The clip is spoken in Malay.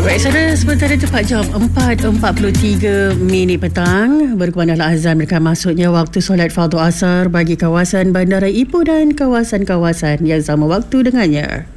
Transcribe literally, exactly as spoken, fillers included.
Baik, saudara, sementara tepat jam empat empat puluh tiga minit petang, berkumandanglah azan mereka masuknya waktu solat fardu asar bagi kawasan Bandara Ipoh dan kawasan-kawasan yang sama waktu dengannya.